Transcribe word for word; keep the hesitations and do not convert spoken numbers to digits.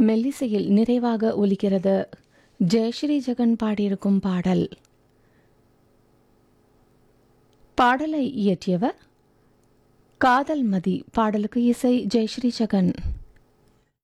மெல்லிசையில் நிறைவாக ஒலிக்கிறது ஜெயஸ்ரீ ஜெகன் பாடியிருக்கும் பாடல். பாடலை இயற்றியவர் காதல் மதி. பாடலுக்கு இசை ஜெயஸ்ரீ ஜெகன்.